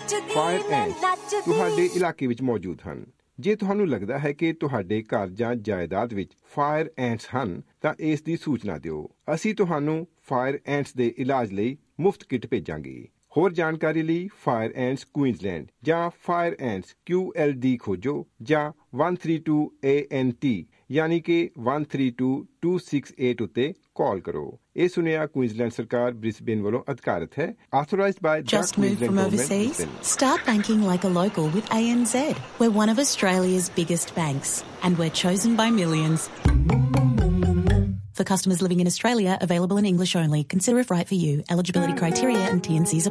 Fire ਐਂਟਸ ਤੁਹਾਡੇ ਇਲਾਕੇ ਵਿੱਚ ਮੌਜੂਦ ਹਨ। ਜੇ ਤੁਹਾਨੂੰ ਲੱਗਦਾ ਹੈ ਕਿ ਤੁਹਾਡੇ ਘਰ ਜਾਂ ਜਾਇਦਾਦ ਵਿੱਚ ਫਾਇਰ ਐਂਟਸ ਹਨ ਤਾਂ ਇਸ ਦੀ ਸੂਚਨਾ ਦਿਓ। ਅਸੀਂ ਤੁਹਾਨੂੰ ਫਾਇਰ ਐਂਟਸ ਦੇ ਇਲਾਜ ਲਈ ਮੁਫਤ ਕਿੱਟ ਭੇਜਾਂਗੇ। ਹੋਰ ਜਾਣਕਾਰੀ ਲਈ ਫਾਇਰ ਐਂਟਸ ਕੁਈਨਜ਼ਲੈਂਡ ਜਾਂ ਫਾਇਰ ਐਂਟਸ QLD ਖੋਜੋ ਜਾਂ 132 ANT ਯਾਨੀ ਕਿ 132-268 ਉੱਤੇ ਕਾਲ ਕਰੋ। ਇਹ ਸੁਨੇਹਾ ਕੁਈਨਜ਼ਲੈਂਡ ਸਰਕਾਰ ਬ੍ਰਿਸਬੇਨ ਵੱਲੋਂ ਅਧਿਕਾਰਤ ਹੈ। Authorised by Just moved from overseas? Start banking like a local with ANZ. We're one of Australia's biggest banks and we're chosen by millions. For customers living in Australia, available in English only. Consider if right for you. Eligibility criteria and T&Cs